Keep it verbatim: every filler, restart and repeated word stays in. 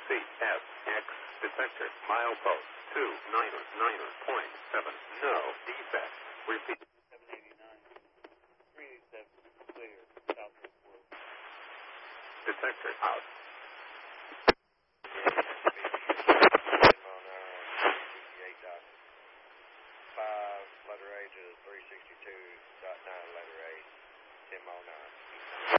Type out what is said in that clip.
C S X detector milepost two niner niner point seven. No defect. Repeat. seven eighty-nine. three eighty-seven. Clear. Southwest World. Detector out. Five letter A to three sixty-two dot nine letter A, ten mile nine.